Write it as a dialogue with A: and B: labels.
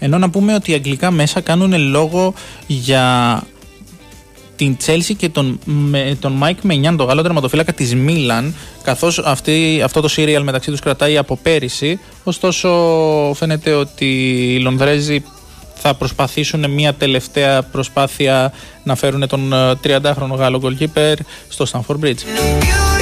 A: Ενώ να πούμε ότι οι αγγλικά μέσα κάνουν λόγο για την Chelsea και τον Μάικ Μενιάν, τον Γάλλο τερματοφύλακα της Μίλαν, καθώς αυτό το σύριαλ μεταξύ τους κρατάει από πέρυσι. Ωστόσο φαίνεται ότι οι Λονδρέζοι θα προσπαθήσουν μια τελευταία προσπάθεια να φέρουν τον 30χρονο Γάλλο goalkeeper στο Stamford Bridge.